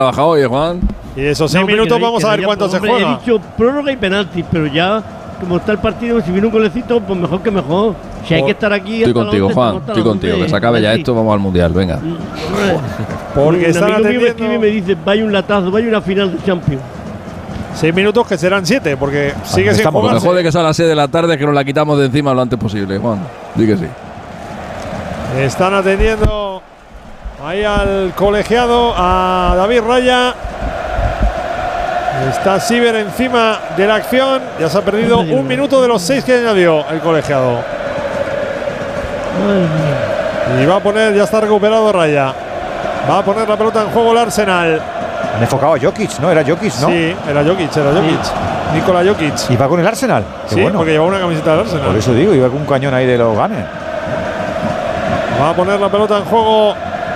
trabajado hoy, Juan. Y esos 6 minutos vamos a ver cuánto se juega. He dicho prórroga y penaltis, pero ya como está el partido, si viene un golecito, pues mejor que mejor. Si hay que estar aquí. Estoy contigo, Juan. Estoy contigo. Que se acabe ya esto, vamos al mundial. Venga. Porque están atendiendo. Me escribe y me dice, vaya un latazo, vaya una final de Champions. 6 minutos que serán 7, porque sigue sin jugarse. Lo mejor de que sea a las 6 de la tarde, que nos la quitamos de encima lo antes posible, Juan. Di que sí. Están atendiendo ahí al colegiado, a David Raya. Está Siever encima de la acción. Ya se ha perdido 1 minuto de los 6 que añadió el colegiado. Y va a poner, ya está recuperado Raya. Va a poner la pelota en juego el Arsenal. Han enfocado a Jokic, ¿no? Era Jokic, ¿no? Sí, era Jokic. Nikola Jokic. ¿Y va con el Arsenal? Qué sí, bueno. Porque lleva una camiseta del Arsenal. Por eso digo, iba con un cañón ahí de los Gunners. Va a poner la pelota en juego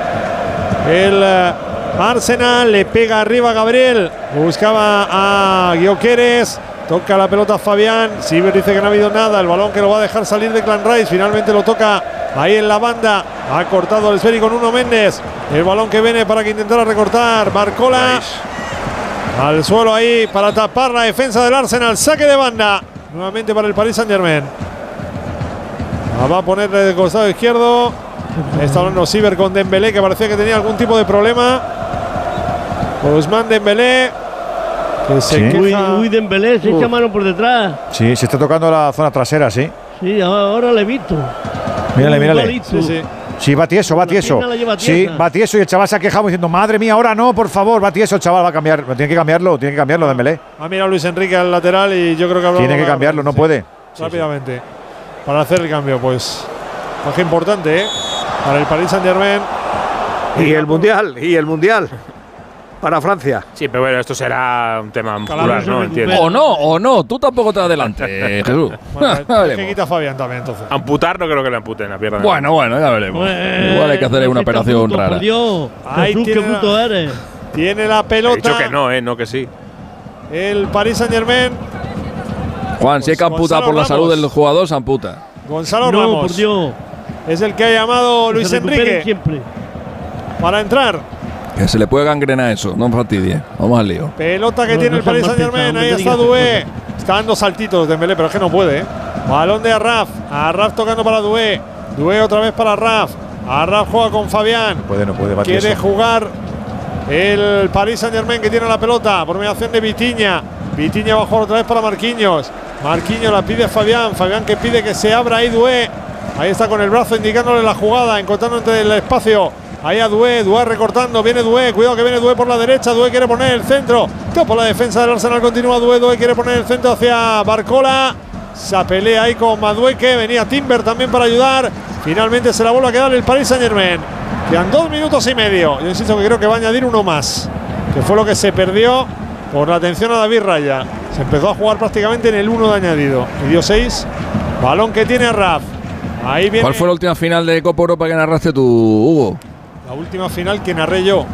el Arsenal. Le pega arriba a Gabriel. Buscaba a Gyökeres. Toca la pelota a Fabián. Siever dice que no ha habido nada. El balón que lo va a dejar salir de Clan Rice. Finalmente lo toca ahí en la banda. Ha cortado el esférico con Nuno Méndez. El balón que viene para que intentara recortar Barcola. Al suelo ahí para tapar la defensa del Arsenal. Saque de banda. Nuevamente para el Paris Saint-Germain. Va a poner de costado izquierdo. Está hablando Siever con Dembélé, que parecía que tenía algún tipo de problema. Ousmane Dembélé. Que se queja. Uy, Dembélé, se echa mano por detrás. Sí, se está tocando la zona trasera, sí. Sí, ahora le he visto. Mírale. Sí, va tieso. Sí, va tieso y el chaval se ha quejado diciendo, madre mía, ahora no, por favor, va tieso el chaval, va a cambiar. Tiene que cambiarlo Dembélé. Mira Luis Enrique al lateral y yo creo que tiene que cambiarlo, no puede. Rápidamente. Para hacer el cambio, pues. Baja importante, para el Paris Saint-Germain. Y el Mundial. Para Francia. Sí, pero bueno, esto será un tema muscular, ¿no? Entiendo. O no, tú tampoco te adelante, Jesús. Bueno, que quita Fabián también, entonces. Amputar no creo que le amputen la pierna. Bueno, ya veremos. Igual hay que hacer una operación rara. Por Dios, ahí Jesús, qué puto eres. Tiene la pelota. He dicho que no, no que sí. El Paris Saint-Germain. Juan, si hay que amputar por la salud del jugador, se amputa. Gonzalo Ramos. Por Dios. Es el que ha llamado Luis Enrique siempre para entrar. Que se le puede gangrenar eso, no fastidie. Vamos al lío. Pelota que tiene el Paris Saint-Germain. Ahí está Doué. Está dando saltitos Dembélé, pero es que no puede. Balón de Arraf. Arraf tocando para Doué. Doué otra vez para Arraf. Arraf juega con Fabián. No puede. Quiere jugar el Paris Saint-Germain, que tiene la pelota por mediación de Vitinha. Vitinha va a jugar otra vez para Marquinhos. Marquinhos la pide Fabián. Fabián que pide que se abra ahí Doué. Ahí está con el brazo indicándole la jugada, encontrando entre el espacio. Ahí a Doué recortando, viene Doué, cuidado que viene Doué por la derecha, Doué quiere poner el centro, por la defensa del Arsenal continúa Doué quiere poner el centro hacia Barcola, se pelea ahí con Madueke, venía Timber también para ayudar, finalmente se la vuelve a quedar el Paris Saint-Germain, quedan 2 minutos y medio, yo insisto que creo que va a añadir uno más, que fue lo que se perdió por la atención a David Raya, se empezó a jugar prácticamente en el 1 de añadido, y dio 6, balón que tiene Raf, ahí viene. ¿Cuál fue la última final de Copa Europa que narraste tú, Hugo? La última final que narré yo.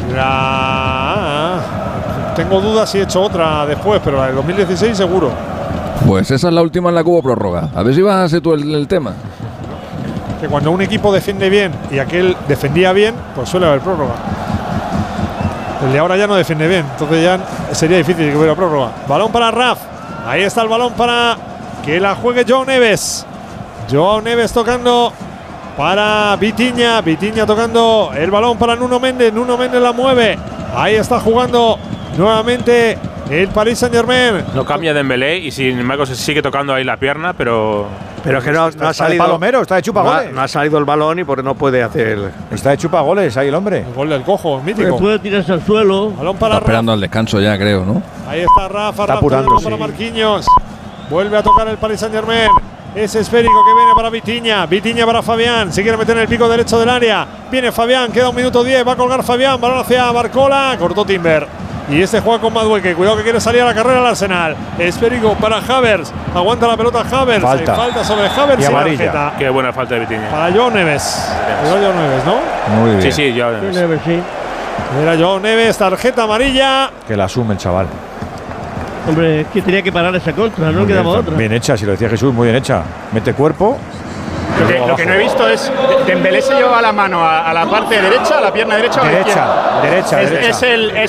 Tengo dudas si he hecho otra después, pero la del 2016 seguro. Pues esa es la última en la que hubo prórroga. A ver si vas a hacer tú el tema. Que cuando un equipo defiende bien y aquel defendía bien, pues suele haber prórroga. El de ahora ya no defiende bien, entonces ya sería difícil que hubiera prórroga. Balón para Raf. Ahí está el balón para que la juegue Joao Neves. Joao Neves tocando para Vitinha tocando el balón para Nuno Méndez la mueve, ahí está jugando nuevamente el Paris Saint-Germain. No cambia Dembélé y sin embargo se sigue tocando ahí la pierna, pero es que no ha salido Palomero, está de chupa goles. No ha salido el balón y por no puede hacer. Está de chupa goles ahí el hombre. El gol del cojo, mítico. Puede tirarse al suelo. Balón para está esperando al descanso ya, creo, ¿no? Ahí está Rafa, para Marquinhos. Vuelve a tocar el Paris Saint-Germain. Es esférico que viene para Vitinha para Fabián, se quiere meter en el pico derecho del área, viene Fabián, queda 1 minuto 10, va a colgar Fabián, balón hacia Barcola, cortó Timber, y este juega con Madueke, cuidado que quiere salir a la carrera al Arsenal, esférico para Havertz, aguanta la pelota Havertz, falta sobre Havertz y amarilla. Qué buena falta de Vitinha. Para Joao Neves, ¿no? Muy bien. Sí, Joao Neves. Era Joao Neves, tarjeta amarilla. Que la asume el chaval. Hombre, es que tenía que parar esa contra, no quedaba otra. Bien hecha, si lo decía Jesús, muy bien hecha. Mete cuerpo. Lo que no he visto es Dembélé se lleva la mano a la parte derecha, a la pierna derecha o a la izquierda. Derecha. Es